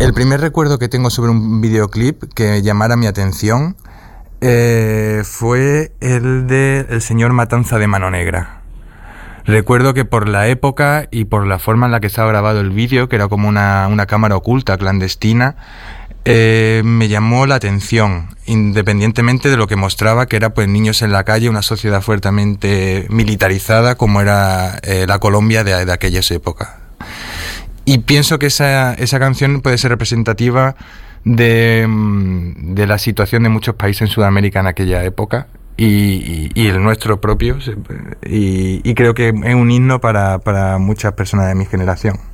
El primer recuerdo que tengo sobre un videoclip que llamara mi atención fue el de El señor Matanza de Mano Negra. Recuerdo que por la época y por la forma en la que estaba grabado el vídeo, que era como una cámara oculta, clandestina, me llamó la atención, independientemente de lo que mostraba, que era pues niños en la calle, una sociedad fuertemente militarizada como era la Colombia de aquellas épocas. Y pienso que esa canción puede ser representativa de la situación de muchos países en Sudamérica en aquella época y el nuestro propio, y creo que es un himno para muchas personas de mi generación.